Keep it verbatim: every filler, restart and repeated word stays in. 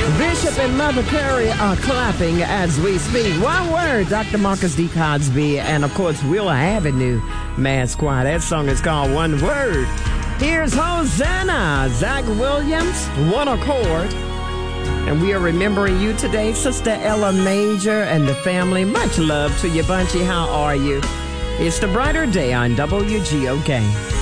Bishop and Mother Curry are clapping as we speak. One word, Doctor Marcus D. Cosby, and of course, Willa Avenue Mass Choir. That song is called One Word. Here's Hosanna, Zach Williams, One Accord. And we are remembering you today, Sister Ella Major and the family. Much love to you, Bunchy. How are you? It's the brighter day on W G O K.